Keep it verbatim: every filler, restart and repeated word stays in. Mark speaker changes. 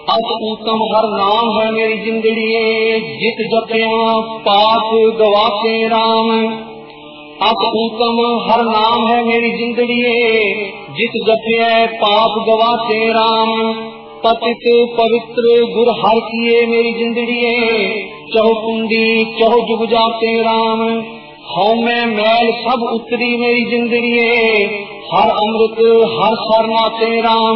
Speaker 1: अत उत्तम हर नाम है मेरी जिंदड़िए, जित जपिया पाप गवाते राम। अत उत्तम हर नाम है मेरी जिंदड़िए, जित जपिया पाप गवाते राम। पतित पवित्र गुर हर किए मेरी जिंदड़िए, चहु कुंडी चहु जुग जाते राम। हौ में मैल सब उतरी मेरी जिंदड़िए, हर अमृत हर सरनाते राम।